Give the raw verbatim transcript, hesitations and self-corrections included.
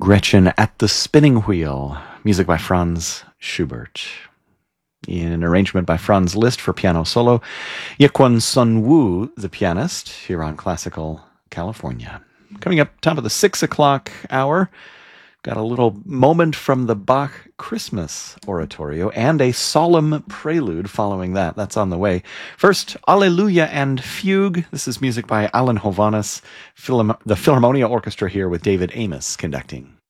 Gretchen at the Spinning Wheel, music by Franz Schubert. In arrangement by Franz Liszt for piano solo, Yekwon Sun Woo, the pianist, here on Classical California. Coming up top of the six o'clock hour, got a little moment from the Bach Christmas Oratorio and a solemn prelude following that. That's on the way. First, Alleluia and Fugue. This is music by Alan Hovhaness, Philham- the Philharmonia Orchestra here with David Amos conducting.